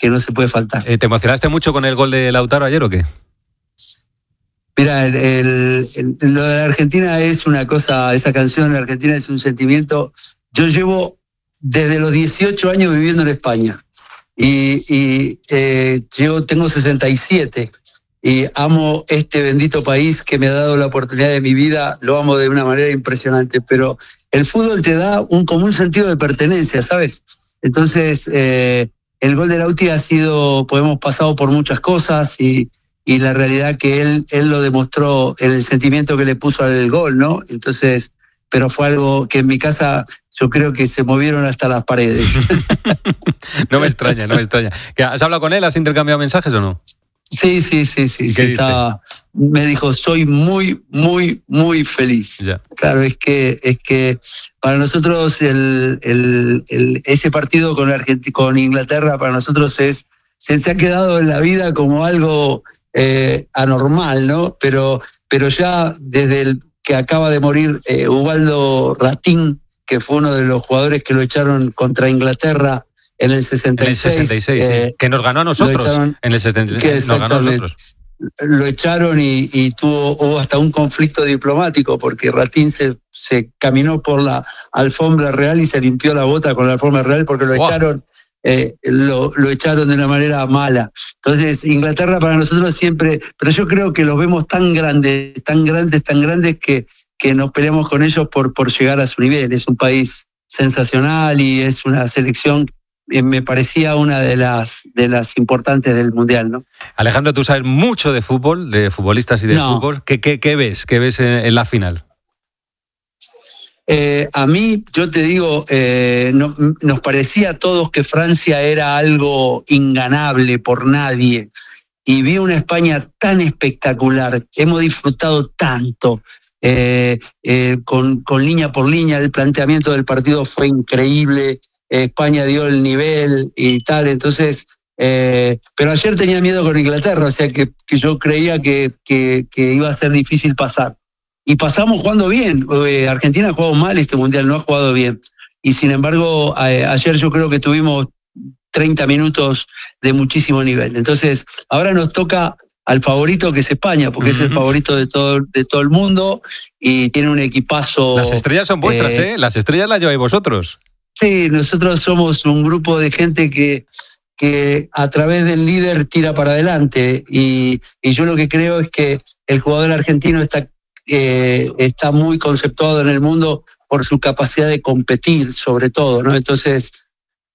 no se puede faltar. ¿Te emocionaste mucho con el gol de Lautaro ayer o qué? Mira, lo de Argentina es una cosa, esa canción de Argentina es un sentimiento. Yo llevo desde los 18 años viviendo en España y yo tengo 67 y amo este bendito país que me ha dado la oportunidad de mi vida, lo amo de una manera impresionante, pero el fútbol te da como un sentido de pertenencia, ¿sabes? Entonces, el gol de Lauti ha sido, pues hemos pasado por muchas cosas y la realidad que él lo demostró en el sentimiento que le puso al gol, ¿no? Entonces, pero fue algo que en mi casa yo creo que se movieron hasta las paredes. No me extraña. ¿Has hablado con él? ¿Has intercambiado mensajes o no? Sí. ¿Qué dice? Me dijo, soy muy, muy, muy feliz. Ya. Claro, es que para nosotros ese partido con Inglaterra, para nosotros se ha quedado en la vida como algo anormal, ¿no? Pero ya desde el que acaba de morir Ubaldo Ratín, que fue uno de los jugadores que lo echaron contra Inglaterra en el 66. En el 66, sí. Que nos ganó a nosotros. En el 66 nos ganó a nosotros. Lo echaron y hubo hasta un conflicto diplomático porque Ratín se caminó por la alfombra real y se limpió la bota con la alfombra real porque lo echaron. Lo echaron de una manera mala. Entonces, Inglaterra para nosotros siempre, pero yo creo que los vemos tan grandes que nos peleamos con ellos por llegar a su nivel. Es un país sensacional y es una selección, me parecía una de las importantes del Mundial, ¿no? Alejandro, tú sabes mucho de fútbol, de futbolistas y de fútbol. ¿Qué ves? ¿Qué ves en la final? A mí, yo te digo, nos parecía a todos que Francia era algo inganable por nadie. Y vi una España tan espectacular, hemos disfrutado tanto, con línea por línea, el planteamiento del partido fue increíble, España dio el nivel y tal, entonces, pero ayer tenía miedo con Inglaterra, o sea que yo creía que iba a ser difícil pasar. Y pasamos jugando bien. Argentina ha jugado mal este Mundial, no ha jugado bien. Y sin embargo, ayer yo creo que tuvimos 30 minutos de muchísimo nivel. Entonces, ahora nos toca al favorito que es España, porque es el favorito de todo el mundo y tiene un equipazo. Las estrellas son vuestras, ¿eh? Las estrellas las lleváis vosotros. Sí, nosotros somos un grupo de gente que a través del líder tira para adelante. Y yo lo que creo es que el jugador argentino está muy conceptuado en el mundo por su capacidad de competir, sobre todo, ¿no? Entonces,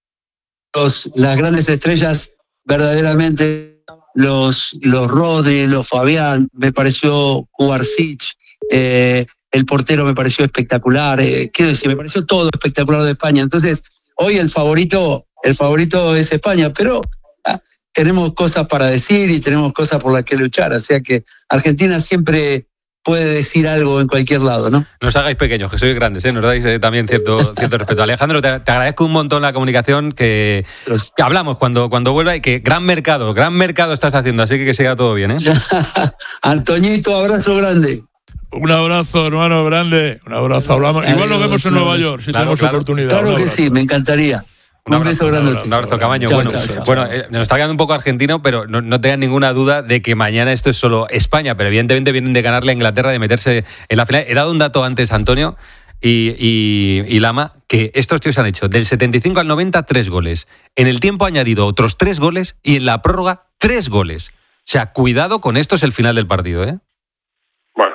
las grandes estrellas, verdaderamente, los Rodri, los Fabián, me pareció Kubarsic, el portero me pareció espectacular, quiero decir, me pareció todo espectacular de España. Entonces, hoy el favorito es España, pero tenemos cosas para decir y tenemos cosas por las que luchar, o sea que Argentina siempre puede decir algo en cualquier lado, ¿no? No os hagáis pequeños, que sois grandes, ¿eh? Nos dais también cierto respeto. Alejandro, te agradezco un montón la comunicación, que hablamos cuando vuelva y que gran mercado estás haciendo, así que siga todo bien, ¿eh? Antoñito, abrazo grande. Un abrazo, hermano, grande. Un abrazo, hablamos. Igual nos vemos en Nueva York, si tenemos oportunidad. Claro que sí, me encantaría. Un beso grande. Un abrazo, Camaño. Chao. Nos está quedando un poco argentino, pero no tengan ninguna duda de que mañana esto es solo España, pero evidentemente vienen de ganarle a Inglaterra, de meterse en la final. He dado un dato antes, Antonio y Lama, que estos tíos han hecho del 75 al 90 3 goles. En el tiempo añadido otros 3 goles y en la prórroga 3 goles. O sea, cuidado con esto, es el final del partido, ¿eh? Bueno,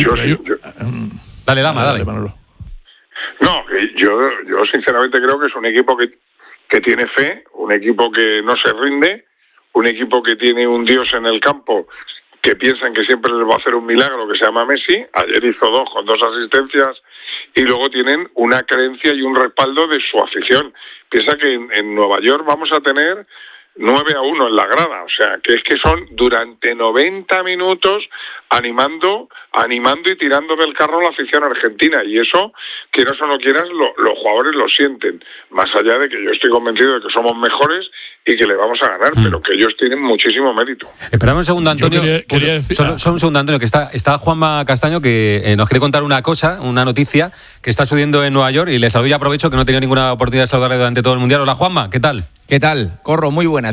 Dale, Lama, dale. No, yo sinceramente creo que es un equipo que tiene fe, un equipo que no se rinde, un equipo que tiene un dios en el campo que piensan que siempre les va a hacer un milagro, que se llama Messi. Ayer hizo 2 con 2 asistencias y luego tienen una creencia y un respaldo de su afición. Piensa que en Nueva York vamos a tener 9-1 en la grada, o sea, que es que son durante 90 minutos animando y tirando del carro a la afición argentina, y eso, quieras o no quieras, los jugadores lo sienten, más allá de que yo estoy convencido de que somos mejores y que le vamos a ganar, pero que ellos tienen muchísimo mérito. Esperamos un segundo, Antonio. Quería decir... Solo un segundo, Antonio, que está Juanma Castaño, que nos quiere contar una noticia que está sucediendo en Nueva York, y le saludo y aprovecho que no he tenido ninguna oportunidad de saludarle durante todo el Mundial. Hola, Juanma, ¿qué tal? ¿Qué tal? Corro, muy buenas.